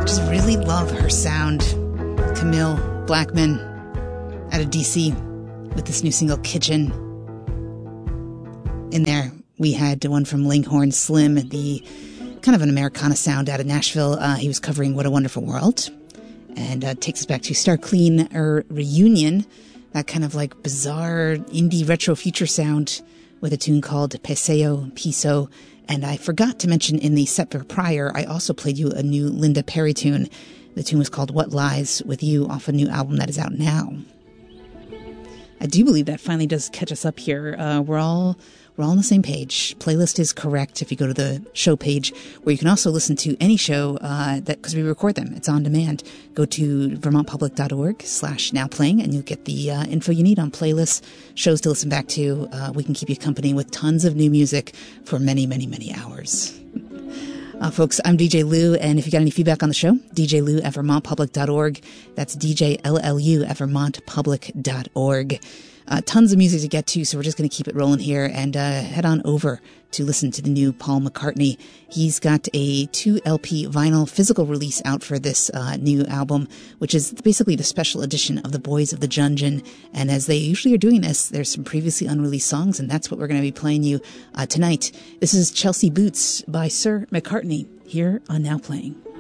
Just really love her sound. Camille Blackman out of DC with this new single, Kitchen. In there, we had one from Langhorne Slim, the kind of an Americana sound out of Nashville. He was covering What a Wonderful World. And takes us back to Star Clean Reunion, that kind of like bizarre indie retro future sound with a tune called Peseo Piso. And I forgot to mention in the set prior, I also played you a new Linda Perry tune. The tune was called What Lies With You off a new album that is out now. I do believe that finally does catch us up here. We're all on the same page. Playlist is correct if you go to the show page, where you can also listen to any show because we record them. It's on demand. Go to vermontpublic.org/nowplaying and you'll get the info you need on playlists, shows to listen back to. We can keep you company with tons of new music for many, many, many hours. Folks, I'm DJ Lou, and if you got any feedback on the show, djlou@vermontpublic.org. That's djllu@vermontpublic.org. Tons of music to get to, so we're just going to keep it rolling here and head on over to listen to the new Paul McCartney. He's got a 2 LP vinyl physical release out for this new album, which is basically the special edition of The Boys of the Jungeon. And as they usually are doing this, there's some previously unreleased songs, and that's what we're going to be playing you tonight. This is Chelsea Boots by Sir McCartney here on Now Playing.